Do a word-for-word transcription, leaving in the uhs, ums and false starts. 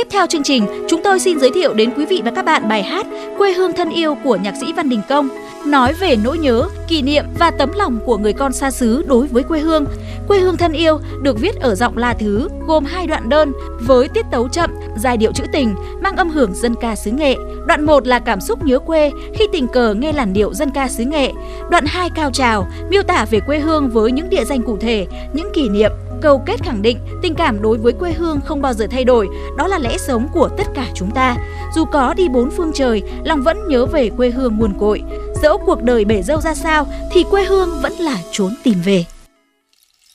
Tiếp theo chương trình, chúng tôi xin giới thiệu đến quý vị và các bạn bài hát Quê hương thân yêu của nhạc sĩ Văn Đình Công, nói về nỗi nhớ, kỷ niệm và tấm lòng của người con xa xứ đối với quê hương. Quê hương thân yêu được viết ở giọng La Thứ, gồm hai đoạn đơn với tiết tấu chậm, giai điệu trữ tình, mang âm hưởng dân ca xứ Nghệ. Đoạn một là cảm xúc nhớ quê khi tình cờ nghe làn điệu dân ca xứ Nghệ. Đoạn hai cao trào, miêu tả về quê hương với những địa danh cụ thể, những kỷ niệm. Câu kết khẳng định tình cảm đối với quê hương không bao giờ thay đổi, đó là lẽ sống của tất cả chúng ta. Dù có đi bốn phương trời, lòng vẫn nhớ về quê hương nguồn cội. Dẫu cuộc đời bể dâu ra sao thì quê hương vẫn là chốn tìm về.